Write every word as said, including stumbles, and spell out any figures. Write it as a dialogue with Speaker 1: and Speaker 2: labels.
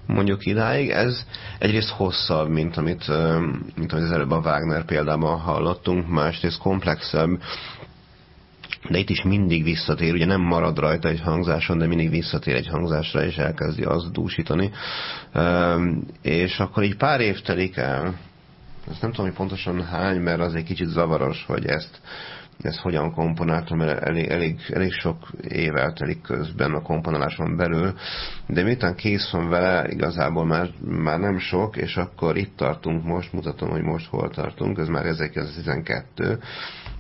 Speaker 1: mondjuk idáig. Ez egyrészt hosszabb, mint amit, mint amit az előbb a Wagner példában hallottunk, másrészt komplexebb, de itt is mindig visszatér, ugye nem marad rajta egy hangzáson, de mindig visszatér egy hangzásra, és elkezdi azt dúsítani. És akkor így pár év telik el, ezt nem tudom, hogy pontosan hány, mert az egy kicsit zavaros, hogy ezt, ezt hogyan komponáltam, mert elég, elég, elég sok év eltelik közben a komponáláson belül, de miután kész van vele, igazából már, már nem sok, és akkor itt tartunk most, mutatom, hogy most hol tartunk, ez már ezerkilencszáztizenkettő,